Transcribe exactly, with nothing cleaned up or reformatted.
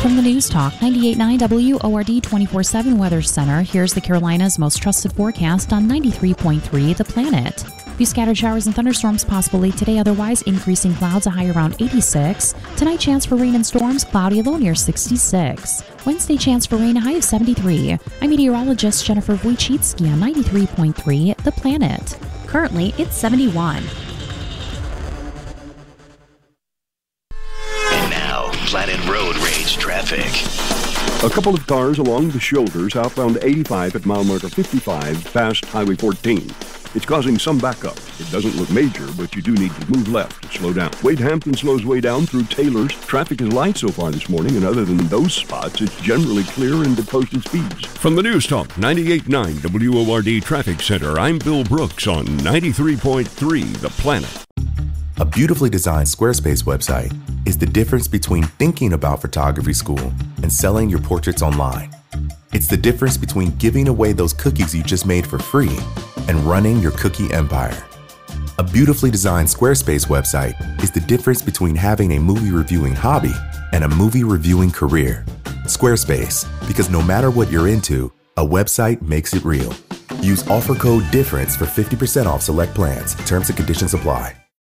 From the News Talk ninety-eight point nine W O R D twenty-four seven Weather Center, here's the Carolinas' most trusted forecast on ninety-three point three The Planet. Few scattered showers and thunderstorms possible late today, otherwise increasing clouds, a high around eighty-six. Tonight, chance for rain and storms, cloudy, low near sixty-six. Wednesday, chance for rain, a high of seventy-three. I'm meteorologist Jennifer Wojcicki on ninety-three point three The Planet. Currently, it's seventy-one. And now, Planet Road Rage traffic. A couple of cars along the shoulder southbound eighty-five at mile marker fifty-five past Highway fourteen. It's causing some backup. It doesn't look major, but you do need to move left to slow down. Wade Hampton slows way down through Taylor's. Traffic is light so far this morning, and other than those spots, it's generally clear and at posted speeds. From the News Talk ninety-eight point nine W O R D Traffic Center, I'm Bill Brooks on ninety-three point three The Planet. A beautifully designed Squarespace website is the difference between thinking about photography school and selling your portraits online. It's the difference between giving away those cookies you just made for free and running your cookie empire. A beautifully designed Squarespace website is the difference between having a movie reviewing hobby and a movie reviewing career. Squarespace, because no matter what you're into, a website makes it real. Use offer code DIFFERENCE for fifty percent off select plans. Terms and conditions apply.